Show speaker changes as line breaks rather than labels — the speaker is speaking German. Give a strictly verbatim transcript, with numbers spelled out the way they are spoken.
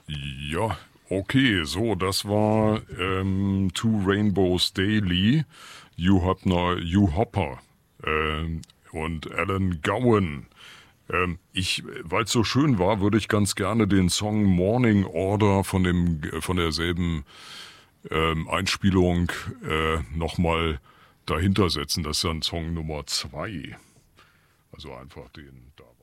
Ja, okay, so, das war ähm, Two Rainbows Daily, Hugh Hopper, Hugh Hopper ähm, und Alan Gowan. Ähm, ich, weil es so schön war, würde ich ganz gerne den Song Morning Order von dem von derselben ähm, Einspielung äh, nochmal dahinter setzen. Das ist dann Song Nummer zwei. Also einfach den da.